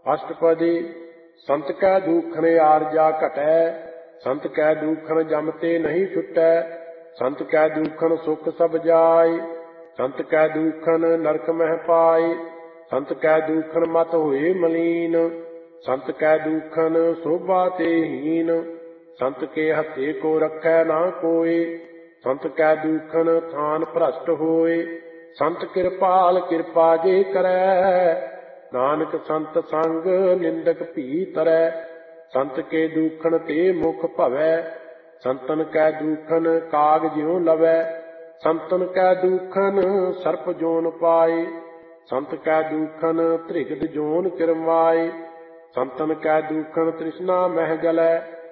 अष्टपदी। संत कै दूखन आरजा घटै, संत कै दूखन जम ते नहीं छुटै। संत कै दूखन सुख सब जाय, संत कै दूखन नरक मह पाय। संत कै दूखन मत होए मलीन, संत कै दूखन शोभा ते हीन। संत के हत्थे को रखै ना कोय, संत कै दूखन थान भ्रष्ट होय। संत कृपाल कृपा जे करै, नानक संत संग निंदक भी तरੈ। संत के दूखन ते मुख भवै, संतन कै दूखन काग ज्यों लवै। संतन कै दूखन सर्प जोन पाए, संत कै दूखन त्रिगद जोन किरमाए। संतन कै दूखन तृष्णा मह जलै,